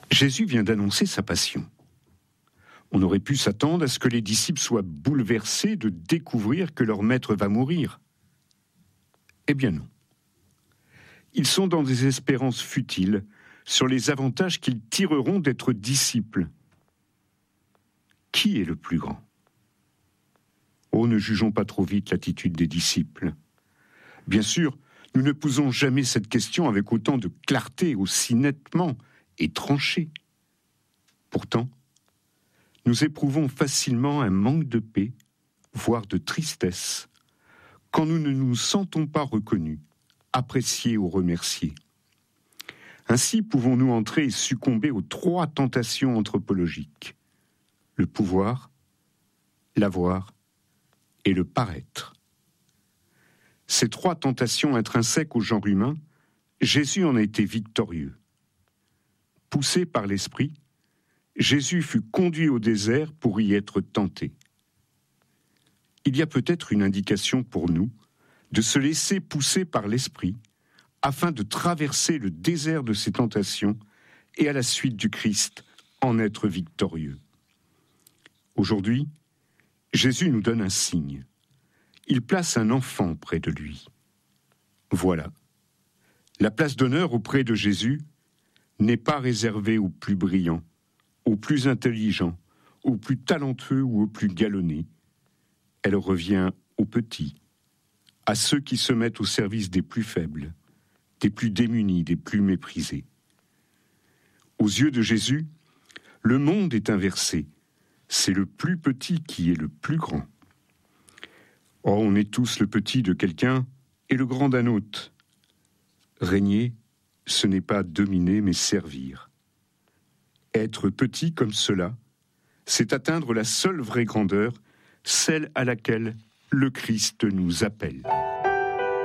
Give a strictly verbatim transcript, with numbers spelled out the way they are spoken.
Jésus vient d'annoncer sa passion. On aurait pu s'attendre à ce que les disciples soient bouleversés de découvrir que leur maître va mourir. Eh bien non. Ils sont dans des espérances futiles sur les avantages qu'ils tireront d'être disciples. Qui est le plus grand ? Oh, ne jugeons pas trop vite l'attitude des disciples. Bien sûr, nous ne posons jamais cette question avec autant de clarté, aussi nettement et tranché. Pourtant, nous éprouvons facilement un manque de paix, voire de tristesse, quand nous ne nous sentons pas reconnus, appréciés ou remerciés. Ainsi pouvons-nous entrer et succomber aux trois tentations anthropologiques: le pouvoir, l'avoir et le paraître. Ces trois tentations intrinsèques au genre humain, Jésus en a été victorieux. Poussé par l'Esprit, Jésus fut conduit au désert pour y être tenté. Il y a peut-être une indication pour nous de se laisser pousser par l'Esprit afin de traverser le désert de ces tentations et à la suite du Christ en être victorieux. Aujourd'hui, Jésus nous donne un signe. Il place un enfant près de lui. Voilà. La place d'honneur auprès de Jésus n'est pas réservée aux plus brillants, aux plus intelligents, aux plus talentueux ou aux plus galonnés. Elle revient aux petits, à ceux qui se mettent au service des plus faibles, des plus démunis, des plus méprisés. Aux yeux de Jésus, le monde est inversé. C'est le plus petit qui est le plus grand. Oh, on est tous le petit de quelqu'un et le grand d'un autre. Régner, ce n'est pas dominer, mais servir. Être petit comme cela, c'est atteindre la seule vraie grandeur, celle à laquelle le Christ nous appelle.